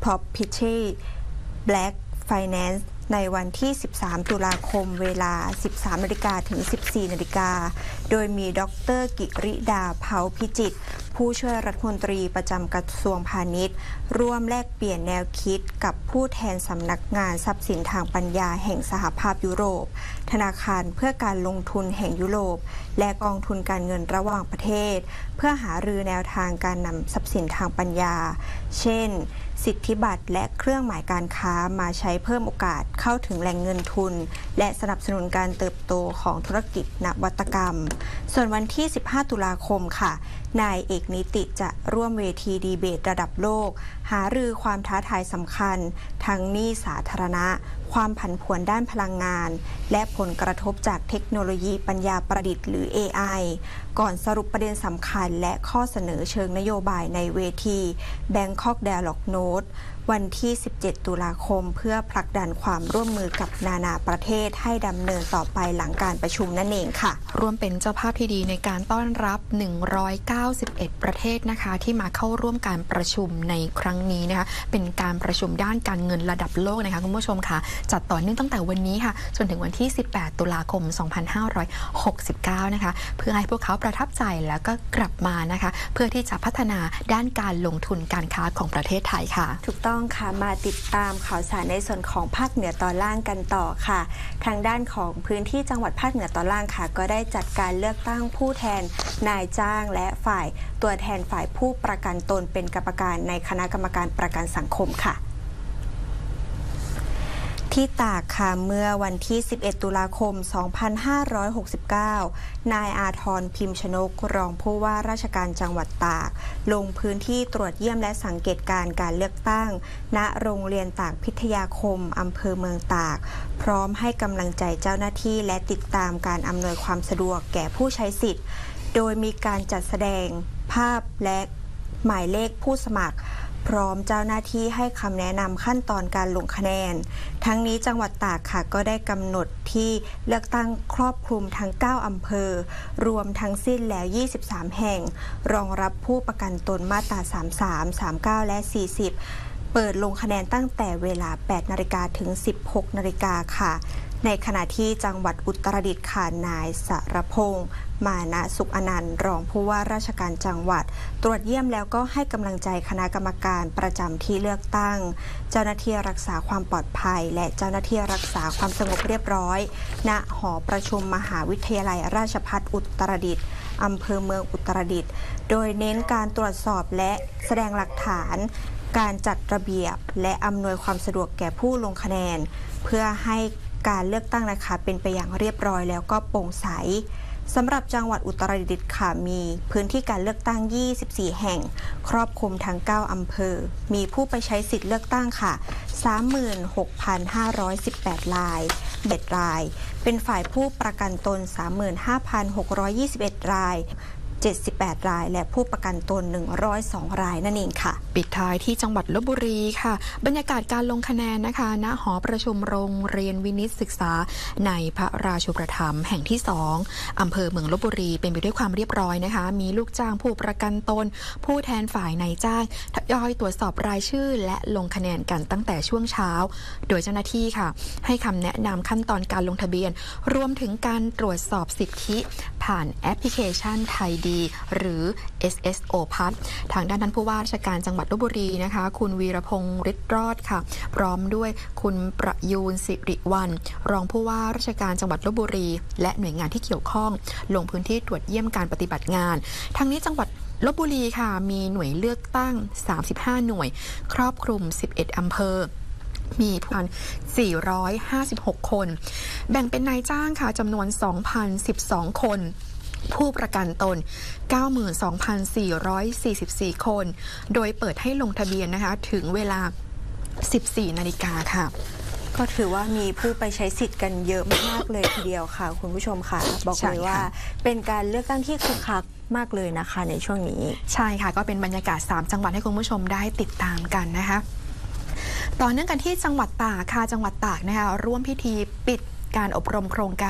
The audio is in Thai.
Property Black Finance ในวันที่ 13 ตุลาคม เวลา 13 นาฬิกาถึง 14 นาฬิกา โดยมีดร.กิริดา เผ่าพิจิตร ผู้ช่วยรัฐมนตรีประจำกระทรวงพาณิชย์ ร่วมแลกเปลี่ยนแนวคิดกับผู้แทนสำนักงานทรัพย์สินทางปัญญาแห่งสหภาพยุโรป ธนาคารเพื่อการลงทุนแห่งยุโรป และกองทุนการเงินระหว่างประเทศ เพื่อหารือแนวทางการนำทรัพย์สินทางปัญญา เช่น สิทธิบัตรและเครื่องหมายการค้ามาใช้เพิ่มโอกาสเข้าถึงแหล่งเงินทุนและสนับสนุนการเติบโตของธุรกิจนวัตกรรมส่วนวันที่ 15 ตุลาคมค่ะนายเอกนิติจะร่วมเวทีดีเบตระดับโลกหารือความท้าทายสำคัญทั้งหนี้สาธารณะความผันผวนด้านพลังงานและผลกระทบจากเทคโนโลยีปัญญาประดิษฐ์หรือ AI ก่อนสรุปประเด็นสำคัญและข้อเสนอเชิงนโยบายในเวที Bangkok Dialogue Note วันที่ 17 ตุลาคมเพื่อผลักดันความร่วมมือกับนานาประเทศให้ดำเนินต่อไปหลังการประชุมนั่นเองค่ะร่วมเป็นเจ้าภาพที่ดีในการต้อนรับ191ประเทศนะคะที่มาเข้าร่วมการประชุมในครั้งนี้นะคะเป็นการประชุมด้านการเงินระดับโลกนะคะคุณผู้ชมค่ะจัดต่อเนื่องตั้งแต่วันนี้ค่ะจนถึงวันที่ 18 ตุลาคม 2569 นะคะเพื่อให้พวกเขาประทับใจแล้วก็กลับมานะคะเพื่อที่จะพัฒนาด้านการลงทุนการค้าของประเทศไทยค่ะถูกต้องค่ะมาติดตามข่าวสารในส่วนของภาคเหนือตอนล่างกันต่อค่ะทางด้านของพื้นที่จังหวัดภาคเหนือตอนล่างค่ะก็ได้จัดการเลือกตั้งผู้แทนนายจ้างและฝ่ายตัวแทนฝ่ายผู้ประกันตนเป็นกรรมการในคณะกรรมการประกันสังคมค่ะที่ตากค่ะเมื่อวันที่ 11 ตุลาคม 2569 นายอาทรพิมพ์ชนกรองผู้ว่าราชการจังหวัดตากลงพื้นที่ตรวจเยี่ยมและสังเกตการเลือกตั้งณโรงเรียนตากพิทยาคมอำเภอเมืองตากพร้อมให้กำลังใจเจ้าหน้าที่และติดตามการอำนวยความสะดวกแก่ผู้ใช้สิทธิ์โดยมีการจัดแสดงภาพและหมายเลขผู้สมัครพร้อมเจ้าหน้าที่ให้คำแนะนำขั้นตอนการลงคะแนนทั้งนี้จังหวัดตากค่ะก็ได้กำหนดที่เลือกตั้งครอบคลุมทั้ง9อำเภอรวมทั้งสิ้นแล้ว23แห่งรองรับผู้ประกันตนมาตรา33 39และ40เปิดลงคะแนนตั้งแต่เวลา 8 นาฬิกาถึง 16 นาฬิกาค่ะในขณะที่จังหวัดอุตรดิตถ์ค่ะนายสรพงษ์มานะสุขอนันต์รองผู้ว่าราชการจังหวัดตรวจเยี่ยมแล้วก็ให้กำลังใจคณะกรรมการประจำที่เลือกตั้งเจ้าหน้าที่รักษาความปลอดภัยและเจ้าหน้าที่รักษาความสงบเรียบร้อยณหอประชุมมหาวิทยาลัยราชภัฏอุตรดิตถ์อำเภอเมืองอุตรดิตถ์โดยเน้นการตรวจสอบและแสดงหลักฐานการจัดระเบียบและอำนวยความสะดวกแก่ผู้ลงคะแนนเพื่อให้การเลือกตั้งนะคะเป็นไปอย่างเรียบร้อยแล้วก็โปร่งใสสำหรับจังหวัดอุตรดิตถ์ค่ะมีพื้นที่การเลือกตั้ง24แห่งครอบคลุมทั้ง9อำเภอมีผู้ไปใช้สิทธิ์เลือกตั้งค่ะ 36,518 ราย7รายเป็นฝ่ายผู้ประกันตน 35,621 ราย78รายและผู้ประกันตน102รายนั่นเองค่ะปิดท้ายที่จังหวัดลพบุรีค่ะบรรยากาศการลงคะแนนนะคะณหอประชุมโรงเรียนวินิตศึกษาในพระราชูปถัมภ์แห่งที่2อำเภอเมืองลพบุรีเป็นไปด้วยความเรียบร้อยนะคะมีลูกจ้างผู้ประกันตนผู้แทนฝ่ายนายจ้างทยอยตรวจสอบรายชื่อและลงคะแนนกันตั้งแต่ช่วงเช้าโดยเจ้าหน้าที่ค่ะให้คำแนะนำขั้นตอนการลงทะเบียนรวมถึงการตรวจสอบสิทธิผ่านแอปพลิเคชันไทยดีหรือ SSO พัฒทางด้านท่านผู้ว่าราชการจังหวัดลพบุรีนะคะคุณวีรพงษ์ฤทธิ์รอดค่ะพร้อมด้วยคุณประยูนสิริวัลย์รองผู้ว่าราชการจังหวัดลพบุรีและหน่วยงานที่เกี่ยวข้องลงพื้นที่ตรวจเยี่ยมการปฏิบัติงานทั้งนี้จังหวัดลพบุรีค่ะมีหน่วยเลือกตั้ง35หน่วยครอบคลุม11อำเภอมีผู้ประกัน456คนแบ่งเป็นนายจ้างค่ะจำนวน 2,012 คนผู้ประกันตน 92,444 คนโดยเปิดให้ลงทะเบียนนะคะถึงเวลา 14 นาฬิกาค่ะก็ถือว่ามีผู้ไปใช้สิทธิ์กันเยอะมากเลยทีเดียวค่ะคุณผู้ชมค่ะบอกเลยว่าเป็นการเลือกตั้งที่คึกคักมากเลยนะคะในช่วงนี้ใช่ค่ะก็เป็นบรรยากาศ3จังหวัดให้คุณผู้ชมได้ติดตามกันนะคะต่อเนื่องกันที่จังหวัดตากค่ะจังหวัดตากนะคะร่วมพิธีปิดการอบรมโครงการ